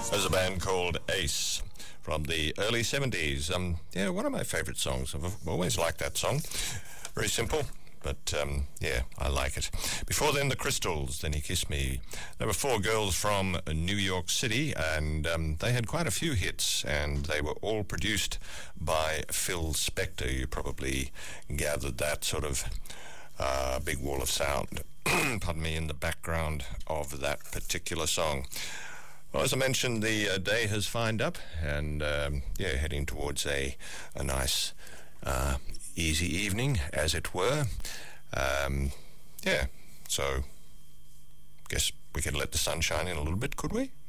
There's a band called Ace from the early 70s. One of my favorite songs. I've always liked that song. Very simple, but I like it. Before then, the Crystals, Then You Kiss Me. There were four girls from New York City, and they had quite a few hits, and they were all produced by Phil Spector. You probably gathered that sort of big wall of sound, pardon me, in the background of that particular song. Well, as I mentioned, the day has fined up, and heading towards a nice, easy evening, as it were. So guess we could let the sun shine in a little bit, could we?